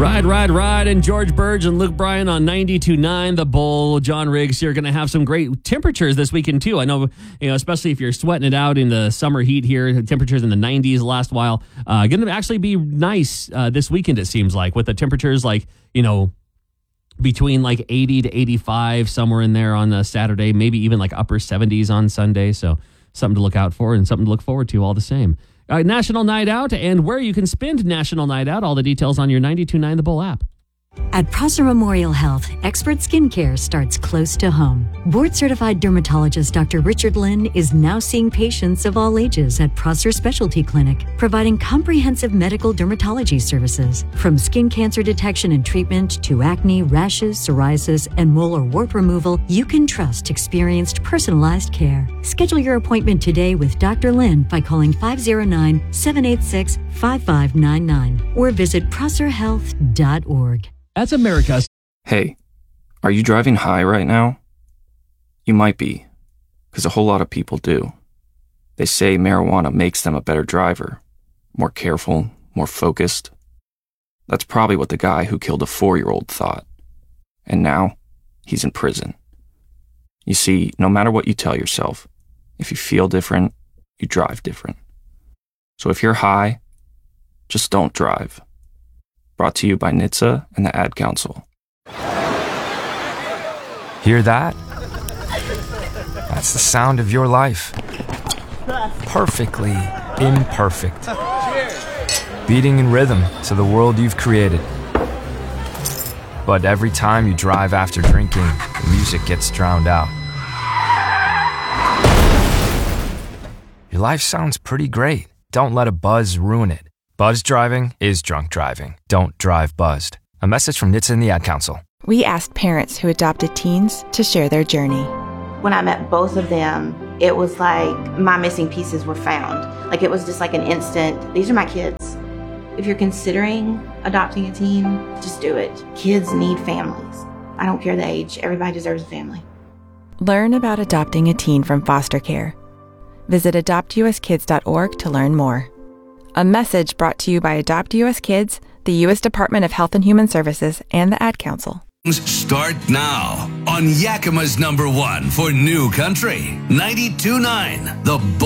Ride, and George Burge and Luke Bryan on 92.9 The Bull. John Riggs here, going to have some great temperatures this weekend too. I know, especially if you're sweating it out in the summer heat here, temperatures in the 90s the last while. Going to actually be nice this weekend, it seems like, with the temperatures between 80 to 85, somewhere in there on Saturday, maybe even upper 70s on Sunday. So something to look out for and something to look forward to all the same. National Night Out and where you can spend National Night Out. All the details on your 92.9 The Bull app. At Prosser Memorial Health, expert skincare starts close to home. Board-certified dermatologist Dr. Richard Lynn is now seeing patients of all ages at Prosser Specialty Clinic, providing comprehensive medical dermatology services. From skin cancer detection and treatment to acne, rashes, psoriasis, and mole or wart removal, you can trust experienced, personalized care. Schedule your appointment today with Dr. Lynn by calling 509-786-5599 or visit prosserhealth.org. That's America's. Hey, are you driving high right now? You might be, because a whole lot of people do. They say marijuana makes them a better driver, more careful, more focused. That's probably what the guy who killed a 4-year-old thought. And now, he's in prison. You see, no matter what you tell yourself, if you feel different, you drive different. So if you're high, just don't drive. Brought to you by NHTSA and the Ad Council. Hear that? That's the sound of your life. Perfectly imperfect. Beating in rhythm to the world you've created. But every time you drive after drinking, the music gets drowned out. Your life sounds pretty great. Don't let a buzz ruin it. Buzzed driving is drunk driving. Don't drive buzzed. A message from NHTSA and the Ad Council. We asked parents who adopted teens to share their journey. When I met both of them, it was like my missing pieces were found. It was just an instant, these are my kids. If you're considering adopting a teen, just do it. Kids need families. I don't care the age. Everybody deserves a family. Learn about adopting a teen from foster care. Visit adoptuskids.org to learn more. A message brought to you by Adopt U.S. Kids, the U.S. Department of Health and Human Services, and the Ad Council. Start now on Yakima's #1 for New Country, 92.9 The Bull.